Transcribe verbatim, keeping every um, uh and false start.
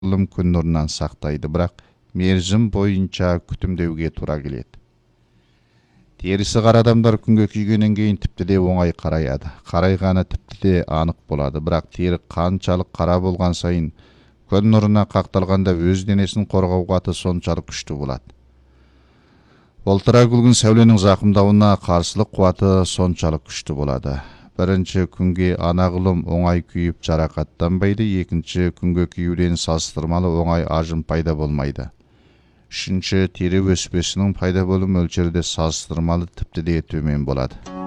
анағұрлым күн нұрынан сақтайды, бірақ мерзім бойынша күтімдеуге тура келеді. Терісі қара адамдар күнге күйгеннен кейін тіпті де оңай қараяды. Қарайғаны тіпті де анық болады, бірақ тері қаншалық қара болған сайын күн нұрына қақталғанда өз денесін қорғау қуаты соншалық күшті болады. Олтыра күлгін сәуленің зақымдауына қарсылық қуаты соншалық күшті болады. Бірінші күнге анағұрлым оңай күйіп жарақаттанбайды, екінші күнге күйуден салыстырмалы оңай ажым пайда болмайды. Үшінші, тері өспесінің пайда болу мөлшері де салыстырмалы тіпті де төмен болады.